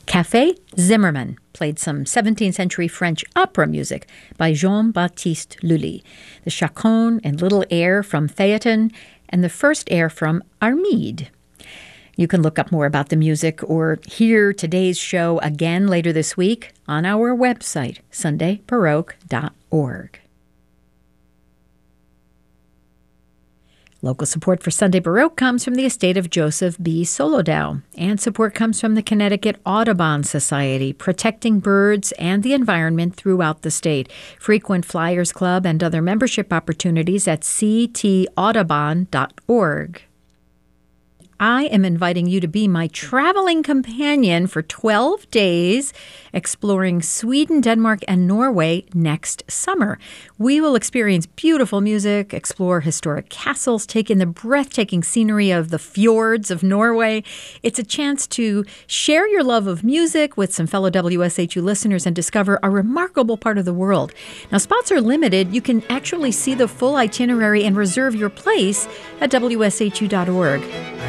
Café Zimmermann played some 17th century French opera music by Jean-Baptiste Lully, the chaconne and little air from Phaeton, and the first air from Armide. You can look up more about the music or hear today's show again later this week on our website, sundaybaroque.org. Local support for Sunday Baroque comes from the estate of Joseph B. Solodow, and support comes from the Connecticut Audubon Society, protecting birds and the environment throughout the state. Frequent Flyers Club and other membership opportunities at ctaudubon.org. I am inviting you to be my traveling companion for 12 days, exploring Sweden, Denmark, and Norway next summer. We will experience beautiful music, explore historic castles, take in the breathtaking scenery of the fjords of Norway. It's a chance to share your love of music with some fellow WSHU listeners and discover a remarkable part of the world. Now, spots are limited. You can actually see the full itinerary and reserve your place at WSHU.org.